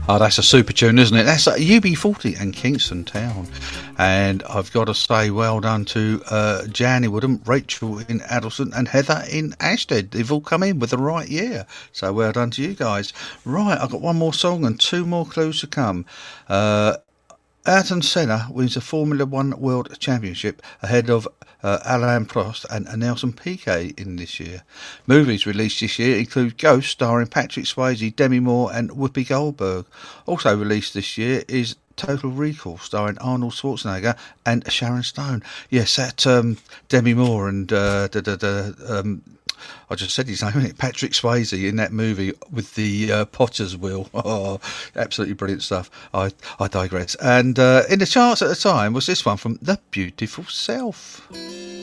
Oh, that's a super tune, isn't it? That's UB40 and Kingston Town. And I've got to say well done to Jan in Woodham, Rachel in Addleston and Heather in Ashted. They've all come in with the right year. So well done to you guys. Right, I've got one more song and two more clues to come. Ayrton Senna wins the Formula One World Championship ahead of Alain Prost and Nelson Piquet in this year. Movies released this year include Ghost, starring Patrick Swayze, Demi Moore and Whoopi Goldberg. Also released this year is Total Recall, starring Arnold Schwarzenegger and Sharon Stone. Yes, that Demi Moore and I just said his name, isn't it? Patrick Swayze in that movie with the Potter's Wheel. Oh, absolutely brilliant stuff. I digress. And in the charts at the time was this one from The Beautiful Self.